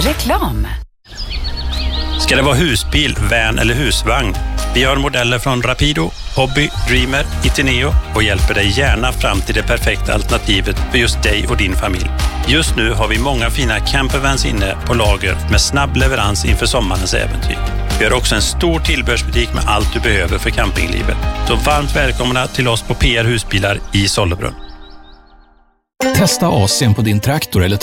Reklam. Ska det vara husbil, van eller husvagn? Vi har modeller från Rapido, Hobby, Dreamer, Itineo och hjälper dig gärna fram till det perfekta alternativet för just dig och din familj. Just nu har vi många fina campervans inne på lager med snabb leverans inför sommarens äventyr. Vi har också en stor tillbehörsbutik med allt du behöver för campinglivet. Så varmt välkomna till oss på PR Husbilar i Sollebrunn. Testa AC:n på din traktor eller